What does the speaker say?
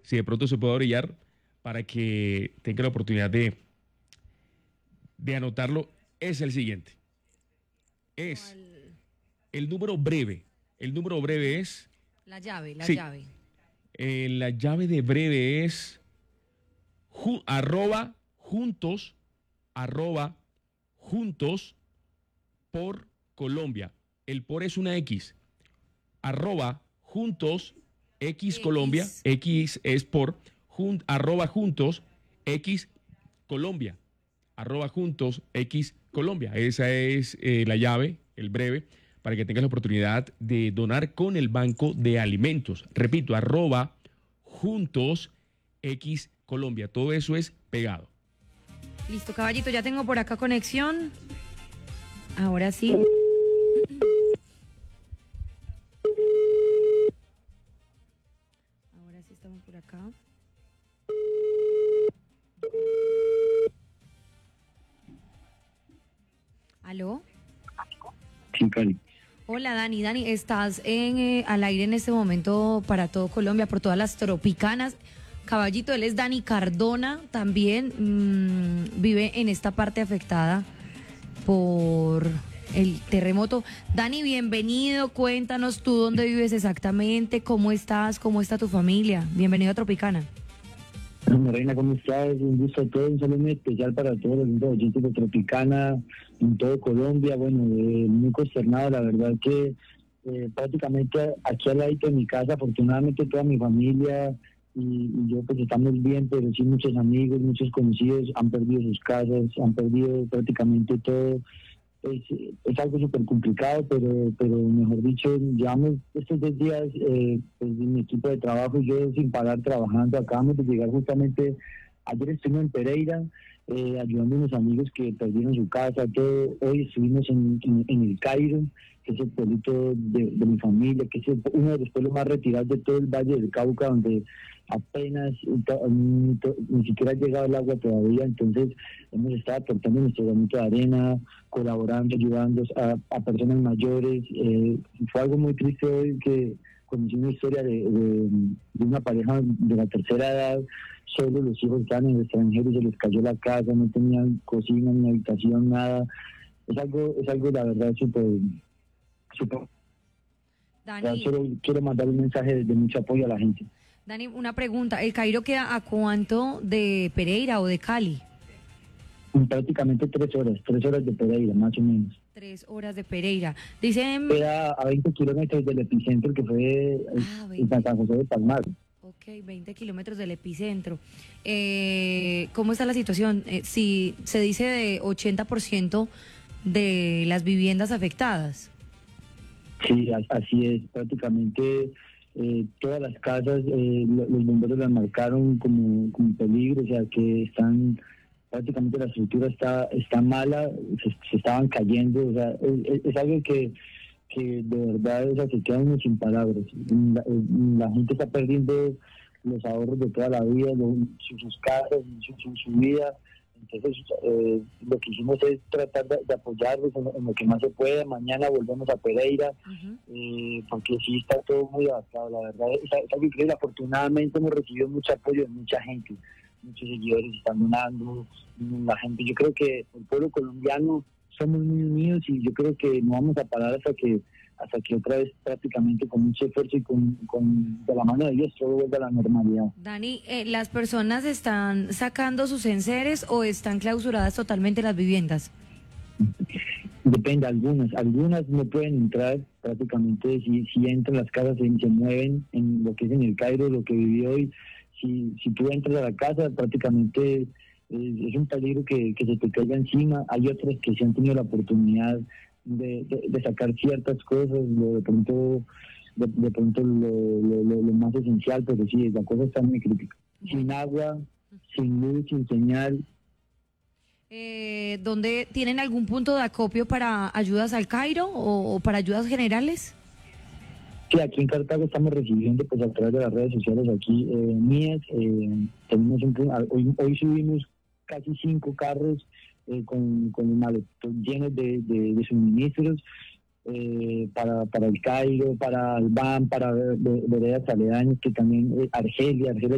si de pronto se puede brillar para que tenga la oportunidad de anotarlo, es el siguiente. Es ¿Cuál? el número breve. El número breve es... La llave, la Sí, llave. la llave de breve es arroba juntos por Colombia. El por es una X. Arroba juntos X Colombia. X. X es por arroba juntos X Colombia. Arroba juntos X Colombia. Esa es la llave, el breve, para que tengas la oportunidad de donar con el Banco de Alimentos. Repito, arroba juntos X Colombia. Todo eso es pegado. Listo, caballito, ya tengo por acá conexión. Ahora sí. Ahora sí estamos por acá. ¿Aló? Sí, Cali. Hola, Dani. Dani, estás al aire en este momento para todo Colombia, por todas las Tropicanas. Caballito, él es Dani Cardona, también vive en esta parte afectada por el terremoto. Dani, bienvenido. Cuéntanos tú dónde vives exactamente, cómo estás, cómo está tu familia. Bienvenido a Tropicana. Bueno, Reina, ¿cómo estás? Un gusto a todos, un saludo muy especial para todos los oyentes de Tropicana en todo Colombia. Bueno, muy consternado, la verdad que prácticamente aquí al ladito de mi casa, afortunadamente toda mi familia y yo pues estamos bien, pero sí muchos amigos, muchos conocidos han perdido sus casas, han perdido prácticamente todo. Es algo súper complicado, pero mejor dicho, llevamos estos 2 días, pues, mi equipo de trabajo y yo sin parar trabajando. Acabamos de llegar justamente, ayer estuvimos en Pereira, ayudando a unos amigos que perdieron su casa, todo. Hoy estuvimos en el Cairo, que es el pueblito de mi familia, que es uno de los pueblos más retirados de todo el Valle del Cauca, donde apenas ni siquiera ha llegado el agua todavía. Entonces hemos estado aportando nuestro granito de arena, colaborando, ayudando a personas mayores. Fue algo muy triste hoy que conocí una historia de una pareja de la tercera edad. Solo los hijos estaban en el extranjero y se les cayó la casa, no tenían cocina ni habitación, nada. Es algo la verdad súper. Dani, Quiero mandar un mensaje de mucho apoyo a la gente. Dani, una pregunta. ¿El Cairo queda a cuánto de Pereira o de Cali? Prácticamente 3 horas de Pereira, más o menos. 3 horas de Pereira. Dicen... Queda a 20 kilómetros del epicentro, que fue en San José de Palmar. Ok, 20 kilómetros del epicentro. ¿Cómo está la situación? Si se dice de 80% de las viviendas afectadas. Sí, así es. Prácticamente todas las casas, los bomberos las marcaron como peligro, o sea que están... Prácticamente la estructura está mala, se estaban cayendo, o sea, es algo que de verdad, o sea, se queda uno sin palabras. La gente está perdiendo los ahorros de toda la vida, sus casas, su vida. Entonces, lo que hicimos es tratar de apoyarlos en lo que más se pueda. Mañana volvemos a Pereira, porque sí está todo muy adaptado, la verdad. Es algo increíble. Afortunadamente hemos recibido mucho apoyo de mucha gente. Muchos seguidores están donando, la gente. Yo creo que el pueblo colombiano somos muy unidos y yo creo que no vamos a parar hasta que otra vez prácticamente con mucho esfuerzo y con de la mano de Dios todo vuelva a la normalidad. Dani, ¿las personas están sacando sus enseres o están clausuradas totalmente las viviendas? Depende, algunas no pueden entrar prácticamente. Si entran las casas se mueven en lo que es en el Cairo, lo que viví hoy. Si tú entras a la casa, prácticamente es un peligro que se te caiga encima. Hay otras que se han tenido la oportunidad de sacar ciertas cosas, de pronto lo más esencial, pero sí, la cosa está muy crítica. Sin agua, sin luz, sin señal. ¿Dónde tienen algún punto de acopio para ayudas al Cairo o para ayudas generales? Sí, aquí en Cartago estamos recibiendo pues a través de las redes sociales aquí mías. Tenemos hoy subimos casi 5 carros con maletones llenos de suministros para el Cairo, para Albán, para veredas aledañas, que también Argelia